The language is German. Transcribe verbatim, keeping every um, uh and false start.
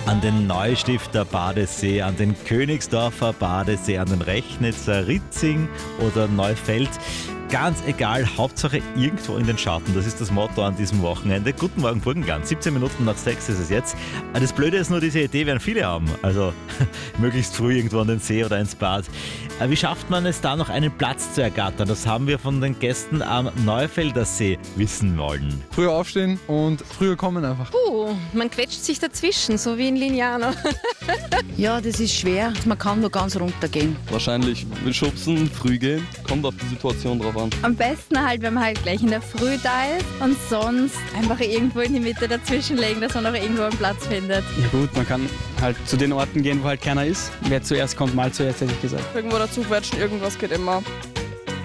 An den Neustifter Badesee, an den Königsdorfer Badesee, an den Rechnitzer Ritzing oder Neufeld. Ganz egal, Hauptsache irgendwo in den Schatten. Das ist das Motto an diesem Wochenende. Guten Morgen, Burgenland. siebzehn Minuten nach sechs ist es jetzt. Das Blöde ist nur, diese Idee werden viele haben. Also möglichst früh irgendwo an den See oder ins Bad. Wie schafft man es da noch einen Platz zu ergattern? Das haben wir von den Gästen am Neufelder See wissen wollen. Früher aufstehen und früher kommen einfach. Puh, man quetscht sich dazwischen, so wie in Lignano. Ja, das ist schwer. Man kann nur ganz runtergehen. Wahrscheinlich mit Schubsen, früh gehen. Kommt auf die Situation drauf an. Am besten halt, wenn man halt gleich in der Früh da ist und sonst einfach irgendwo in die Mitte dazwischen legen, dass man auch irgendwo einen Platz findet. Ja gut, man kann halt zu den Orten gehen, wo halt keiner ist. Wer zuerst kommt, mal zuerst, hätte ich gesagt. Irgendwo dazu quetschen, irgendwas geht immer.